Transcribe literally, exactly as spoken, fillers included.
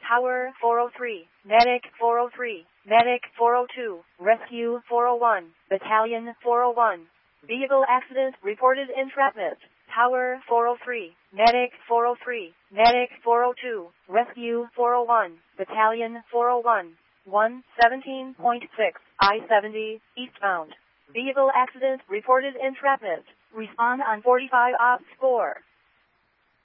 Tower four oh three, Medic four oh three, Medic four oh two, Rescue four oh one, Battalion four oh one. Vehicle accident reported entrapment. Tower four oh three, Medic four oh three, Medic four oh two, Rescue four oh one, Battalion four oh one. one seventeen point six, I seventy, eastbound. Vehicle accident reported entrapment. Respond on forty-five ops four.